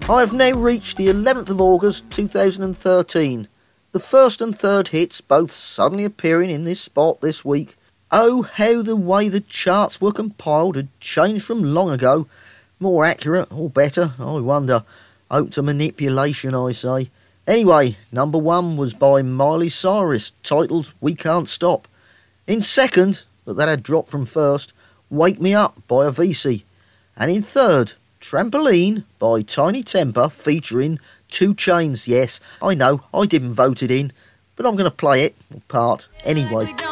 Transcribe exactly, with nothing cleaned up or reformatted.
I have now reached the eleventh of August two thousand thirteen. The first and third hits both suddenly appearing in this spot this week. Oh, how the way the charts were compiled had changed from long ago. More accurate, or better, I wonder. Hope to manipulation, I say. Anyway, number one was by Miley Cyrus, titled We Can't Stop. In second, but that had dropped from first, Wake Me Up by Avicii. And in third, Trampoline by Tiny Temper featuring two Chainz. Yes, I know, I didn't vote it in, but I'm going to play it, or part, anyway.